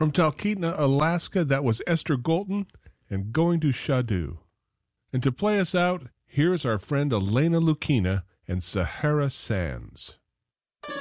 From Talkeetna, Alaska, that was Esther Golton and Going to Shadu. And to play us out, here's our friend Elena Lukina and Sahara Sands.